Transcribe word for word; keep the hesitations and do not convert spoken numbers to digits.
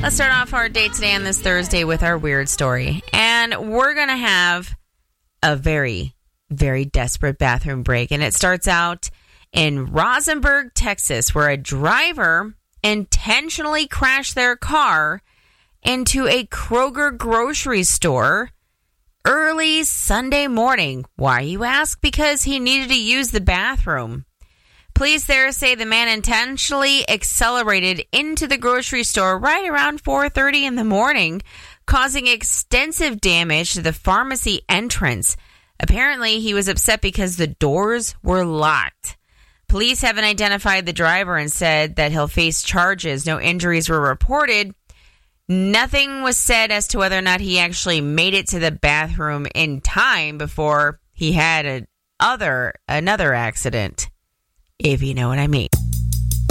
Let's start off our day today on this Thursday with our weird story. And we're going to have a very, very desperate bathroom break. And it starts out in Rosenberg, Texas, where a driver intentionally crashed their car into a Kroger grocery store early Sunday morning. Why, you ask? Because he needed to use the bathroom. Police there say the man intentionally accelerated into the grocery store right around four thirty in the morning, causing extensive damage to the pharmacy entrance. Apparently, he was upset because the doors were locked. Police haven't identified the driver and said that he'll face charges. No injuries were reported. Nothing was said as to whether or not he actually made it to the bathroom in time before he had a other another accident, if you know what I mean.